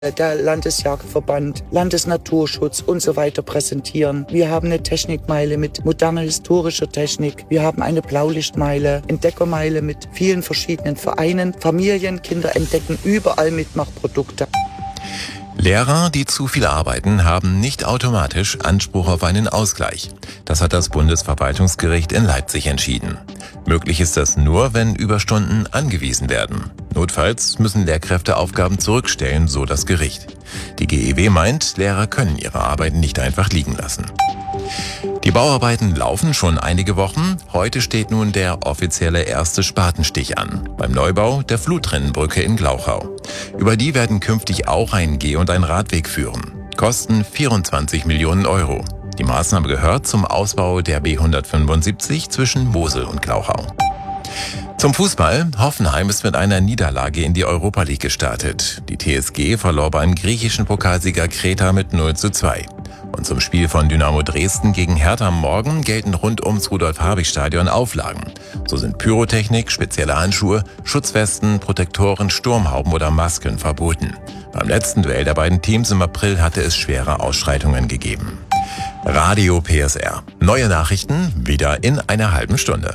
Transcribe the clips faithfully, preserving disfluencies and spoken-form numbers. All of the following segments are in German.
der Landesjagdverband, Landesnaturschutz und so weiter präsentieren. Wir haben eine Technikmeile mit moderner historischer Technik. Wir haben eine Blaulichtmeile, Entdeckermeile mit vielen verschiedenen Vereinen. Familien, Kinder entdecken überall Mitmachprodukte. Lehrer, die zu viel arbeiten, haben nicht automatisch Anspruch auf einen Ausgleich. Das hat das Bundesverwaltungsgericht in Leipzig entschieden. Möglich ist das nur, wenn Überstunden angewiesen werden. Notfalls müssen Lehrkräfte Aufgaben zurückstellen, so das Gericht. Die G E W meint, Lehrer können ihre Arbeit nicht einfach liegen lassen. Die Bauarbeiten laufen schon einige Wochen. Heute steht nun der offizielle erste Spatenstich an. Beim Neubau der Flutrinnenbrücke in Glauchau. Über die werden künftig auch ein Geh- und ein Radweg führen. Kosten vierundzwanzig Millionen Euro. Die Maßnahme gehört zum Ausbau der B hundertfünfundsiebzig zwischen Mosel und Glauchau. Zum Fußball. Hoffenheim ist mit einer Niederlage in die Europa League gestartet. Die T S G verlor beim griechischen Pokalsieger Kreta mit null zu zwei. Und zum Spiel von Dynamo Dresden gegen Hertha morgen gelten rund ums Rudolf-Habich-Stadion Auflagen. So sind Pyrotechnik, spezielle Handschuhe, Schutzwesten, Protektoren, Sturmhauben oder Masken verboten. Beim letzten Duell der beiden Teams im April hatte es schwere Ausschreitungen gegeben. Radio P S R. Neue Nachrichten wieder in einer halben Stunde.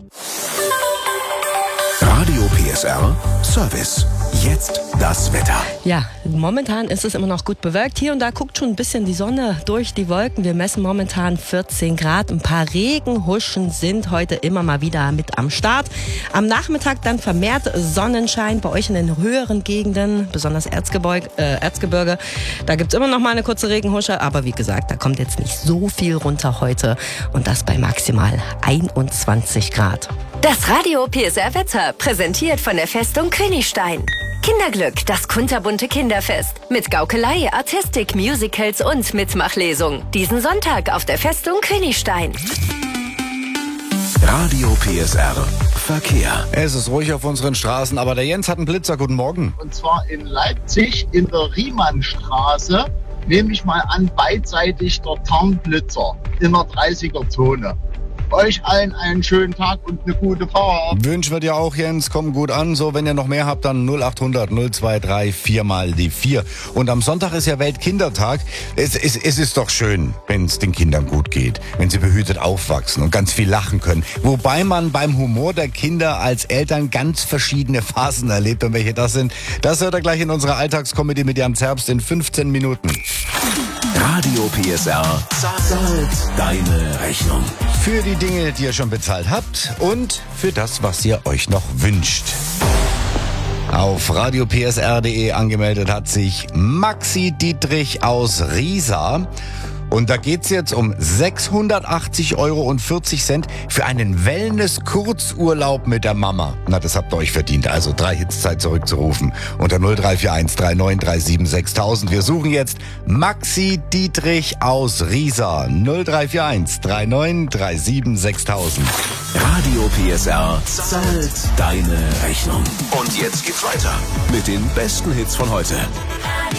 Radio P S R Service. Jetzt das Wetter. Ja, momentan ist es immer noch gut bewölkt. Hier und da guckt schon ein bisschen die Sonne durch die Wolken. Wir messen momentan vierzehn Grad. Ein paar Regenhuschen sind heute immer mal wieder mit am Start. Am Nachmittag dann vermehrt Sonnenschein bei euch in den höheren Gegenden, besonders Erzgebirge. Äh, Erzgebirge. Da gibt's immer noch mal eine kurze Regenhusche. Aber wie gesagt, da kommt jetzt nicht so viel runter heute. Und das bei maximal einundzwanzig Grad. Das Radio P S R Wetter, präsentiert von der Festung Königstein. Kinderglück, das kunterbunte Kinderfest. Mit Gaukelei, Artistik, Musicals und Mitmachlesung. Diesen Sonntag auf der Festung Königstein. Radio P S R Verkehr. Es ist ruhig auf unseren Straßen, aber der Jens hat einen Blitzer. Guten Morgen. Und zwar in Leipzig in der Riemannstraße, nehme ich mal an, beidseitig der Tarnblitzer in der dreißiger-Zone. Euch allen einen schönen Tag und eine gute Fahrt. Wünschen wir dir auch, Jens. Komm gut an. So, wenn ihr noch mehr habt, dann null acht hundert null zwei drei vier mal die vier. Und am Sonntag ist ja Weltkindertag. Es, es, es ist doch schön, wenn es den Kindern gut geht, wenn sie behütet aufwachsen und ganz viel lachen können. Wobei man beim Humor der Kinder als Eltern ganz verschiedene Phasen erlebt. Und welche das sind, das hört ihr gleich in unserer Alltagskomödie mit Jan Zerbst in fünfzehn Minuten. Radio P S R zahlt deine Rechnung. Für die Dinge, die ihr schon bezahlt habt und für das, was ihr euch noch wünscht. Auf radio p s r punkt d e angemeldet hat sich Maxi Dietrich aus Riesa. Und da geht's jetzt um sechshundertachtzig Euro und vierzig Cent für einen Wellness-Kurzurlaub mit der Mama. Na, das habt ihr euch verdient. Also drei Hits Zeit zurückzurufen unter null drei vier eins drei neun drei sieben sechstausend. Wir suchen jetzt Maxi Dietrich aus Riesa. null drei vier eins drei neun drei sieben sechstausend. Radio P S R zahlt deine Rechnung. Und jetzt geht's weiter mit den besten Hits von heute.